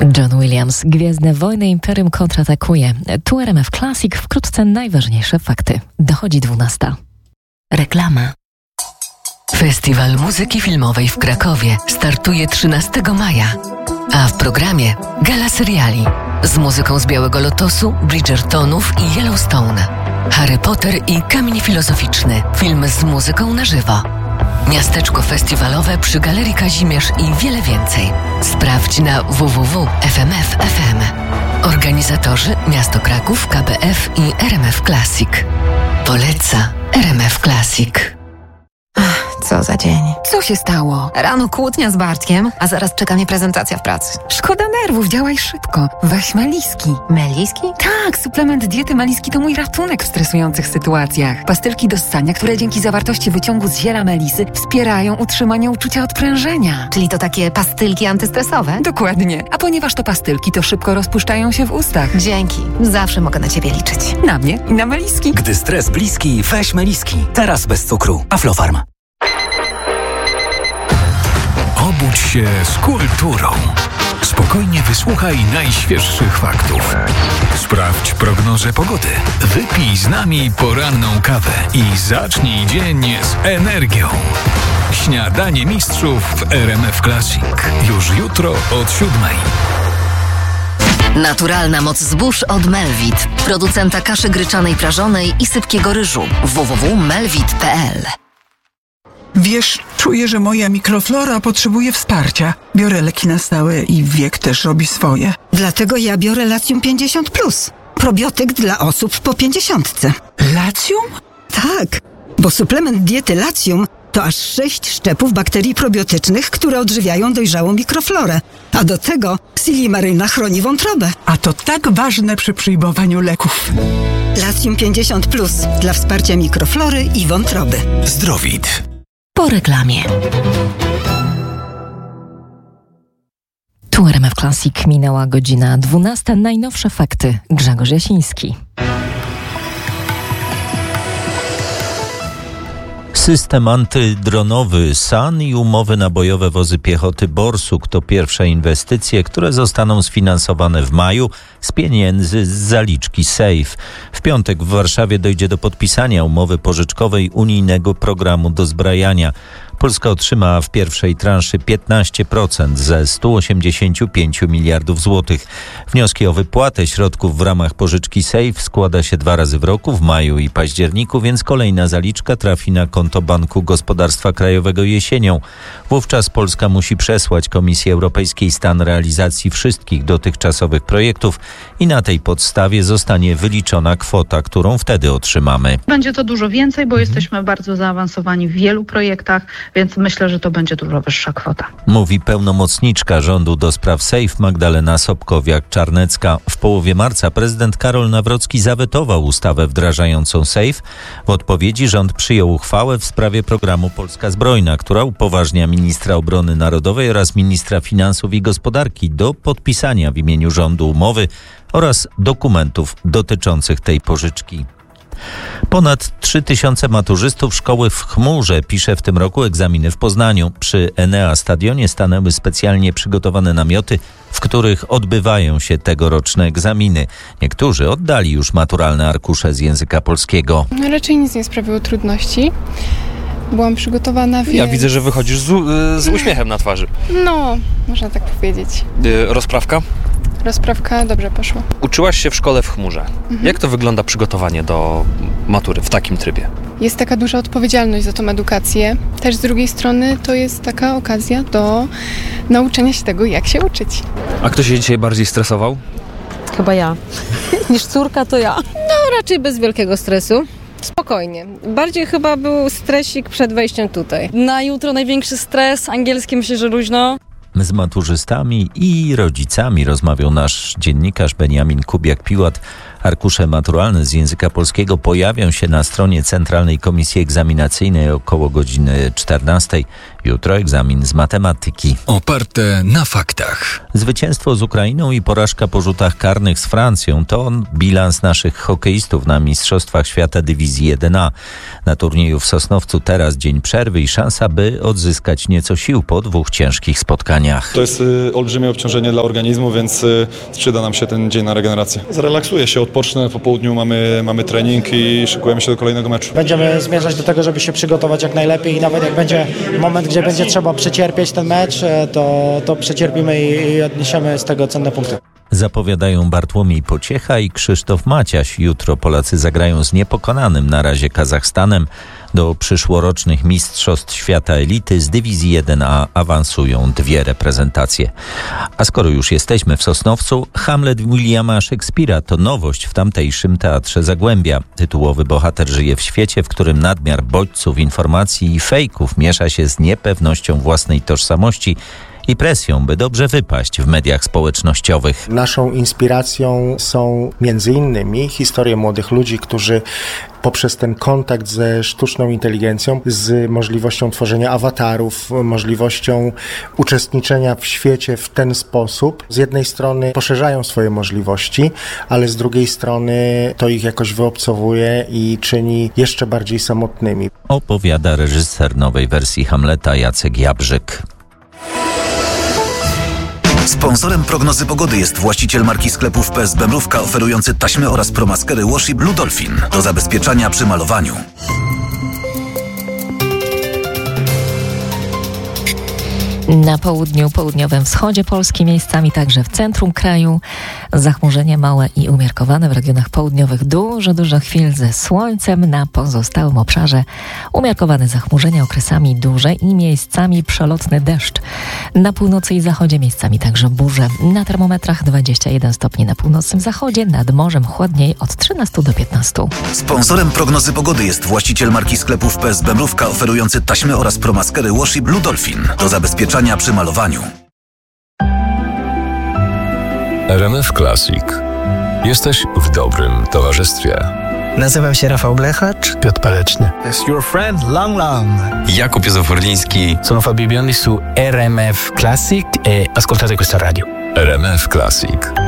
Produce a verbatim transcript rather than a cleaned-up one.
John Williams, Gwiezdne Wojny, Imperium kontratakuje. Tu R M F Classic, wkrótce najważniejsze fakty. Dochodzi dwunasta. Reklama. Festiwal Muzyki Filmowej w Krakowie startuje trzynastego maja, a w programie gala seriali z muzyką z Białego Lotosu, Bridgertonów i Yellowstone, Harry Potter i Kamień Filozoficzny, film z muzyką na żywo, miasteczko festiwalowe przy Galerii Kazimierz i wiele więcej. Sprawdź na w w w kropka f m f kropka f m. Organizatorzy Miasto Kraków, K B F i R M F Classic. Poleca R M F Classic. Co za dzień. Co się stało? Rano kłótnia z Bartkiem, a zaraz czeka mnie prezentacja w pracy. Szkoda nerwów, działaj szybko. Weź Meliski. Meliski? Tak, suplement diety Meliski to mój ratunek w stresujących sytuacjach. Pastylki do ssania, które dzięki zawartości wyciągu z ziela melisy wspierają utrzymanie uczucia odprężenia. Czyli to takie pastylki antystresowe? Dokładnie. A ponieważ to pastylki, to szybko rozpuszczają się w ustach. Dzięki. Zawsze mogę na ciebie liczyć. Na mnie i na Meliski. Gdy stres bliski, weź Meliski. Teraz bez cukru. Aflofarm. Obudź się z kulturą. Spokojnie wysłuchaj najświeższych faktów. Sprawdź prognozę pogody. Wypij z nami poranną kawę i zacznij dzień z energią. Śniadanie mistrzów w R M F Classic. Już jutro od siódmej. Naturalna moc zbóż od Melvit, producenta kaszy gryczanej prażonej i sypkiego ryżu. w w w kropka melvit kropka p l. Wiesz, czuję, że moja mikroflora potrzebuje wsparcia. Biorę leki na stałe i wiek też robi swoje. Dlatego ja biorę Latium pięćdziesiąt plus. Probiotyk dla osób po pięćdziesiątce. Latium? Tak, bo suplement diety Latium to aż sześć szczepów bakterii probiotycznych, które odżywiają dojrzałą mikroflorę. A do tego Silimaryna chroni wątrobę. A to tak ważne przy przyjmowaniu leków. Latium pięćdziesiąt plus dla wsparcia mikroflory i wątroby. Zdrowit. Po reklamie. Tu R M F Classic, minęła godzina dwunasta. Najnowsze fakty. Grzegorz Jasiński. System antydronowy S A N i umowy na bojowe wozy piechoty Borsuk to pierwsze inwestycje, które zostaną sfinansowane w maju z pieniędzy z zaliczki SAFE. W piątek w Warszawie dojdzie do podpisania umowy pożyczkowej unijnego programu dozbrajania. Polska otrzyma w pierwszej transzy piętnaście procent ze stu osiemdziesięciu pięciu miliardów złotych. Wnioski o wypłatę środków w ramach pożyczki SAFE składa się dwa razy w roku, w maju i październiku, więc kolejna zaliczka trafi na konto Banku Gospodarstwa Krajowego jesienią. Wówczas Polska musi przesłać Komisji Europejskiej stan realizacji wszystkich dotychczasowych projektów i na tej podstawie zostanie wyliczona kwota, którą wtedy otrzymamy. Będzie to dużo więcej, bo jesteśmy bardzo zaawansowani w wielu projektach, więc myślę, że to będzie dużo wyższa kwota. Mówi pełnomocniczka rządu do spraw SAFE Magdalena Sobkowiak-Czarnecka. W połowie marca prezydent Karol Nawrocki zawetował ustawę wdrażającą SAFE. W odpowiedzi rząd przyjął uchwałę w sprawie programu Polska Zbrojna, która upoważnia ministra obrony narodowej oraz ministra finansów i gospodarki do podpisania w imieniu rządu umowy oraz dokumentów dotyczących tej pożyczki. Ponad trzy tysiące maturzystów szkoły w Chmurze pisze w tym roku egzaminy w Poznaniu. Przy Enea Stadionie stanęły specjalnie przygotowane namioty, w których odbywają się tegoroczne egzaminy. Niektórzy oddali już maturalne arkusze z języka polskiego. No, raczej nic nie sprawiło trudności. Byłam przygotowana, więc... Ja widzę, że wychodzisz z, z uśmiechem na twarzy. No, można tak powiedzieć. Rozprawka? Rozprawka dobrze poszła. Uczyłaś się w szkole w Chmurze. Mhm. Jak to wygląda przygotowanie do matury w takim trybie? Jest taka duża odpowiedzialność za tą edukację. Też z drugiej strony to jest taka okazja do nauczenia się tego, jak się uczyć. A kto się dzisiaj bardziej stresował? Chyba ja. Niż córka, to ja. No raczej bez wielkiego stresu. Spokojnie. Bardziej chyba był stresik przed wejściem tutaj. Na jutro największy stres, angielski myślę, że luźno. Z maturzystami i rodzicami rozmawiał nasz dziennikarz Beniamin Kubiak-Piłat. Arkusze maturalne z języka polskiego pojawią się na stronie Centralnej Komisji Egzaminacyjnej około godziny czternastej. Jutro egzamin z matematyki. Oparte na faktach. Zwycięstwo z Ukrainą i porażka po rzutach karnych z Francją to bilans naszych hokeistów na Mistrzostwach Świata Dywizji jeden A. Na turnieju w Sosnowcu teraz dzień przerwy i szansa, by odzyskać nieco sił po dwóch ciężkich spotkaniach. spotkaniach. To jest y, olbrzymie obciążenie dla organizmu, więc y, przyda nam się ten dzień na regenerację. Zrelaksuję się, odpocznę, po południu mamy, mamy trening i szykujemy się do kolejnego meczu. Będziemy zmierzać do tego, żeby się przygotować jak najlepiej i nawet jak będzie moment, gdzie będzie trzeba przecierpieć ten mecz, to, to przecierpimy i, i odniesiemy z tego cenne punkty. Zapowiadają Bartłomiej Pociecha i Krzysztof Maciaś. Jutro Polacy zagrają z niepokonanym na razie Kazachstanem. Do przyszłorocznych Mistrzostw Świata Elity z Dywizji jeden A awansują dwie reprezentacje. A skoro już jesteśmy w Sosnowcu, Hamlet Williama Szekspira to nowość w tamtejszym Teatrze Zagłębia. Tytułowy bohater żyje w świecie, w którym nadmiar bodźców, informacji i fejków miesza się z niepewnością własnej tożsamości i presją, by dobrze wypaść w mediach społecznościowych. Naszą inspiracją są między innymi historie młodych ludzi, którzy poprzez ten kontakt ze sztuczną inteligencją, z możliwością tworzenia awatarów, możliwością uczestniczenia w świecie w ten sposób, z jednej strony poszerzają swoje możliwości, ale z drugiej strony to ich jakoś wyobcowuje i czyni jeszcze bardziej samotnymi. Opowiada reżyser nowej wersji Hamleta Jacek Jabrzyk. Sponsorem prognozy pogody jest właściciel marki sklepów P S B Mrówka, oferujący taśmy oraz promaskery Wash i Blue Dolphin do zabezpieczania przy malowaniu. Na południu, południowym wschodzie Polski, miejscami także w centrum kraju. Zachmurzenie małe i umiarkowane w regionach południowych. Dużo, dużo chwil ze słońcem. Na pozostałym obszarze umiarkowane zachmurzenia, okresami duże i miejscami przelotny deszcz. Na północy i zachodzie miejscami także burze. Na termometrach dwadzieścia jeden stopni na północnym zachodzie, nad morzem chłodniej od trzynastu do piętnastu. Sponsorem prognozy pogody jest właściciel marki sklepów P S B Mrówka, oferujący taśmy oraz promaskery Wash i Blue Dolphin do zabezpieczania przy malowaniu. R M F Classic. Jesteś w dobrym towarzystwie. Nazywam się Rafał Blechacz. Piotr Paleczny. It's your friend Lang Lang. Jakub Józef-Orliński. Sono Fabio Biondi su R M F Classic e ascoltate questa radio. R M F Classic.